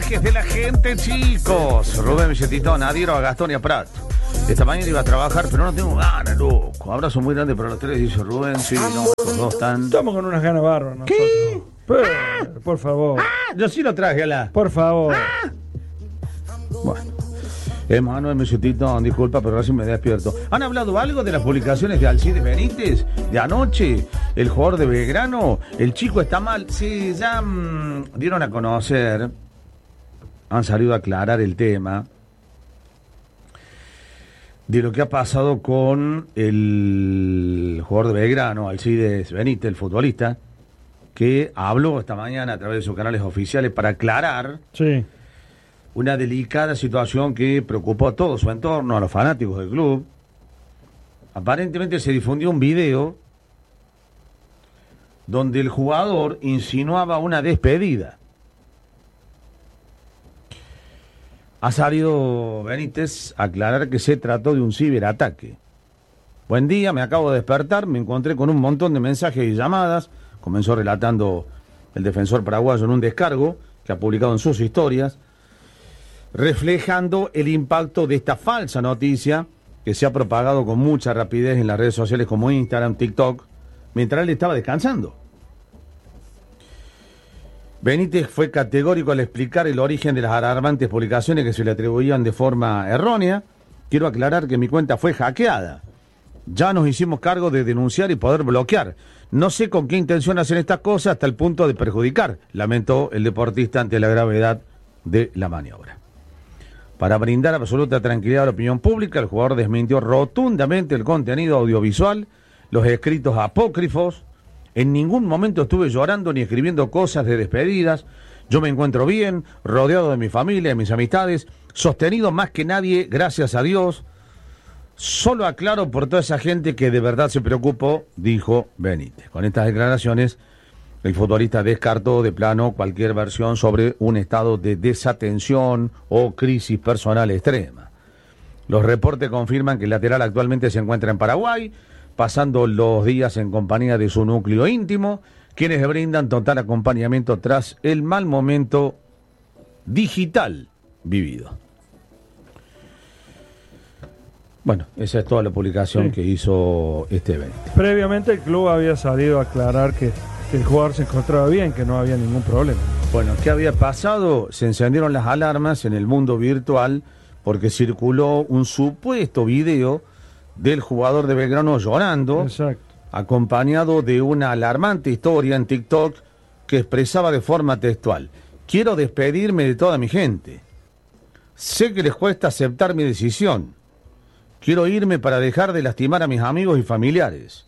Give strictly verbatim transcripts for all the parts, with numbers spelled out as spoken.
mensajes de la gente, chicos. Rubén Villetitón, adhiero a Gastón y a Prat. Esta mañana iba a trabajar, pero no tengo ganas, loco. Abrazo muy grande para los tres, dice Rubén. Sí, no, los dos están... Estamos con unas ganas bárbaras nosotros. ¿Qué? Pero, Ah. por favor. ¡Ah! Yo sí lo traje a la... Por favor. ¡Ah! Bueno. Emanuel Villetitón, disculpa, pero recién me despierto. ¿Han hablado algo de las publicaciones de Alcides Benítez de anoche? El jugador de Belgrano, el chico está mal. Sí, ya mmm, dieron a conocer, han salido a aclarar el tema de lo que ha pasado con el jugador de Belgrano, Alcides Benítez, el futbolista, que habló esta mañana a través de sus canales oficiales para aclarar Sí. una delicada situación que preocupó a todo su entorno, a los fanáticos del club. Aparentemente se difundió un video donde el jugador insinuaba una despedida. Ha salido Benítez a aclarar que se trató de un ciberataque. Buen día, me acabo de despertar, me encontré con un montón de mensajes y llamadas, comenzó relatando el defensor paraguayo en un descargo que ha publicado en sus historias, reflejando el impacto de esta falsa noticia que se ha propagado con mucha rapidez en las redes sociales como Instagram, TikTok, mientras él estaba descansando. Benítez fue categórico al explicar el origen de las alarmantes publicaciones que se le atribuían de forma errónea. Quiero aclarar que mi cuenta fue hackeada. Ya nos hicimos cargo de denunciar y poder bloquear. No sé con qué intención hacen estas cosas hasta el punto de perjudicar, lamentó el deportista ante la gravedad de la maniobra. Para brindar absoluta tranquilidad a la opinión pública, el jugador desmintió rotundamente el contenido audiovisual, los escritos apócrifos. En ningún momento estuve llorando ni escribiendo cosas de despedidas. Yo me encuentro bien, rodeado de mi familia, de mis amistades, sostenido más que nadie, gracias a Dios. Solo aclaro por toda esa gente que de verdad se preocupó, dijo Benítez. Con estas declaraciones, el futbolista descartó de plano cualquier versión sobre un estado de desatención o crisis personal extrema. Los reportes confirman que el lateral actualmente se encuentra en Paraguay, pasando los días en compañía de su núcleo íntimo, quienes le brindan total acompañamiento tras el mal momento digital vivido. Bueno, esa es toda la publicación sí. que hizo este evento. Previamente el club había salido a aclarar que, que el jugador se encontraba bien, que no había ningún problema. Bueno, ¿qué había pasado? Se encendieron las alarmas en el mundo virtual porque circuló un supuesto video del jugador de Belgrano llorando, Exacto. acompañado de una alarmante historia en TikTok que expresaba de forma textual: quiero despedirme de toda mi gente. Sé que les cuesta aceptar mi decisión. Quiero irme para dejar de lastimar a mis amigos y familiares.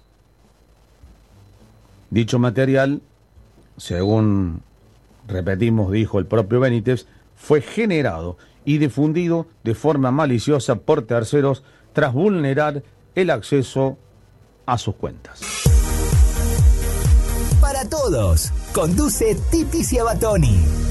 Dicho material, según repetimos, dijo el propio Benítez, fue generado y difundido de forma maliciosa por terceros tras vulnerar el acceso a sus cuentas. Para todos, conduce Titi Ciabatoni.